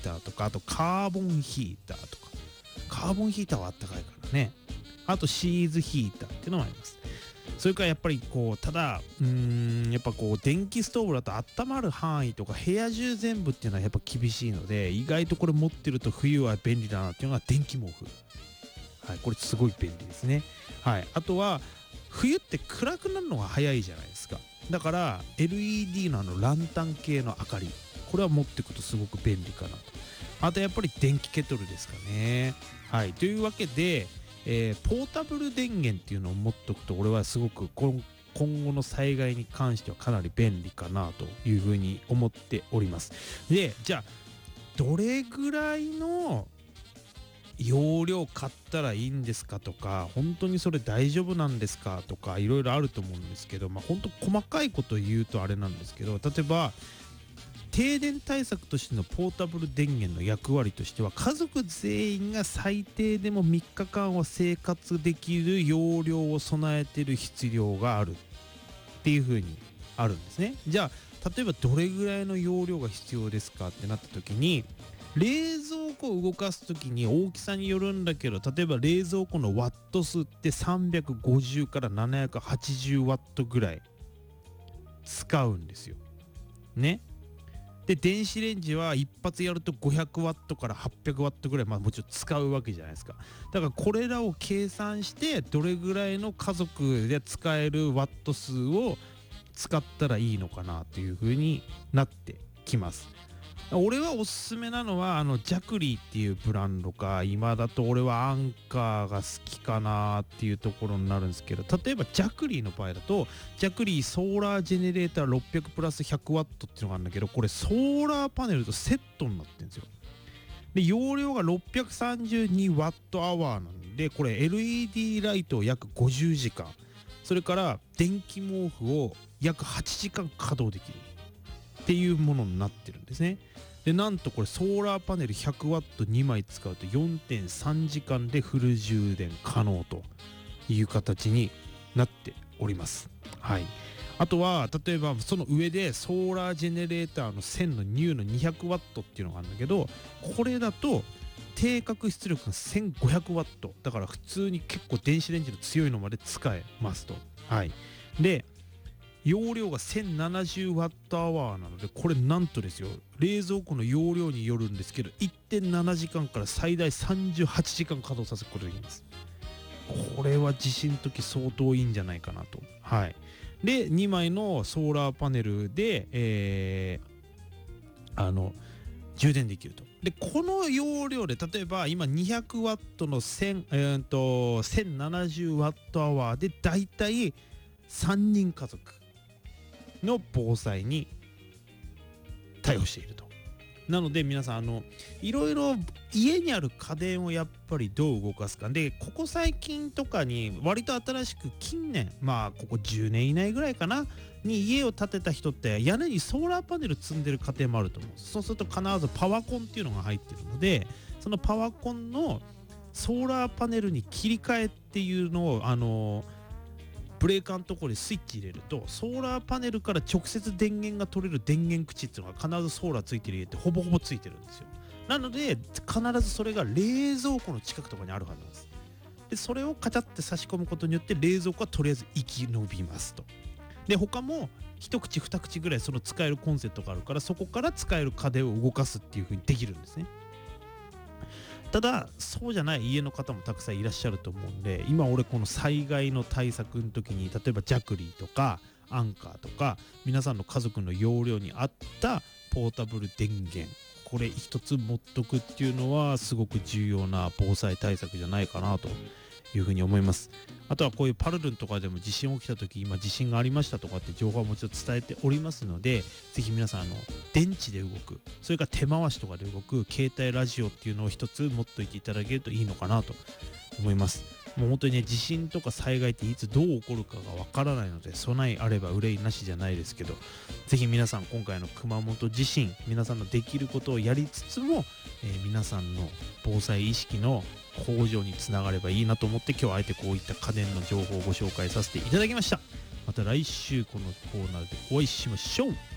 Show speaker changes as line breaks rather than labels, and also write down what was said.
ターとか、あとカーボンヒーターとか。カーボンヒーターはあったかいからね。あとシーズヒーターっていうのもあります。それからやっぱりこう、ただやっぱこう電気ストーブだと温まる範囲とか部屋中全部っていうのはやっぱ厳しいので、意外とこれ持ってると冬は便利だなっていうのが電気毛布。はい、これすごい便利ですね。はい、あとは冬って暗くなるのが早いじゃないですか。だから LED のランタン系の明かり、これは持っていくとすごく便利かなと。あとやっぱり電気ケトルですかね。はい、というわけで、ポータブル電源っていうのを持っておくと、俺はすごく今後の災害に関してはかなり便利かなというふうに思っております。で、じゃあどれぐらいの容量買ったらいいんですかとか、本当にそれ大丈夫なんですかとか、いろいろあると思うんですけど、本当細かいこと言うとあれなんですけど、例えば停電対策としてのポータブル電源の役割としては、家族全員が最低でも3日間は生活できる容量を備えている必要があるっていう風にあるんですね。じゃあ例えばどれぐらいの容量が必要ですかってなった時に、冷蔵庫を動かす時に大きさによるんだけど、例えば冷蔵庫のワット数って350から780ワットぐらい使うんですよね。で電子レンジは一発やると500ワットから800ワットぐらい、もちろん使うわけじゃないですか。だからこれらを計算してどれぐらいの家族で使えるワット数を使ったらいいのかなという風になってきます。俺はおすすめなのはジャクリーっていうブランドか、今だと俺はアンカーが好きかなっていうところになるんですけど、例えばジャクリーの場合だとジャクリーソーラージェネレーター600プラス100ワットっていうのがあるんだけど、これソーラーパネルとセットになってるんですよ。で容量が632ワットアワーなんで、これ LED ライトを約50時間、それから電気毛布を約8時間稼働できるっていうものになってるんですね。でなんとこれソーラーパネル100ワット2枚使うと 4.3 時間でフル充電可能という形になっております。はい。あとは例えばその上でソーラージェネレーターの1000のニューの200ワットっていうのがあるんだけど、これだと定格出力が1500ワットだから、普通に結構電子レンジの強いのまで使えますと。はい。で容量が1070ワットアワーなので、これなんとですよ、冷蔵庫の容量によるんですけど 1.7 時間から最大38時間稼働させることができます。これは地震の時相当いいんじゃないかなと。はい。で2枚のソーラーパネルで、充電できると。でこの容量で例えば今200ワットの1070ワットアワーでだいたい3人家族の防災に対応していると。なので皆さんいろいろ家にある家電をやっぱりどう動かすかで、ここ最近とかに割と新しく近年ここ10年以内ぐらいかなに家を建てた人って屋根にソーラーパネル積んでる家庭もあると思う。そうすると必ずパワコンっていうのが入ってるので、そのパワコンのソーラーパネルに切り替えっていうのをブレーカーのところにスイッチ入れると、ソーラーパネルから直接電源が取れる電源口っていうのが必ずソーラーついてる家ってほぼほぼついてるんですよ。なので必ずそれが冷蔵庫の近くとかにあるはずなんです。でそれをカチャって差し込むことによって冷蔵庫はとりあえず生き延びますと。で他も一口二口ぐらいその使えるコンセントがあるから、そこから使える家電を動かすっていう風にできるんですね。ただそうじゃない家の方もたくさんいらっしゃると思うんで、今俺この災害の対策の時に例えばジャクリーとかアンカーとか皆さんの家族の容量に合ったポータブル電源、これ一つ持っとくっていうのはすごく重要な防災対策じゃないかなというふうに思います。あとはこういうパルルンとかでも地震起きた時今地震がありましたとかって情報はもちろん伝えておりますので、ぜひ皆さん電池で動く、それから手回しとかで動く携帯ラジオっていうのを一つ持っといていただけるといいのかなと思います。もう本当にね、地震とか災害っていつどう起こるかがわからないので、備えあれば憂いなしじゃないですけど、ぜひ皆さん今回の熊本地震、皆さんのできることをやりつつも、皆さんの防災意識の向上につながればいいなと思って、今日はあえてこういった家電の情報をご紹介させていただきました。また来週このコーナーでお会いしましょう。